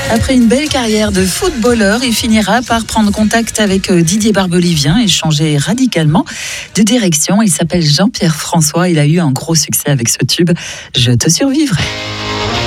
Après une belle carrière de footballeur, il finira par prendre contact avec Didier Barbelivien et changer radicalement de direction. Il s'appelle Jean-Pierre François. Il a eu un gros succès avec ce tube « Je te survivrai ».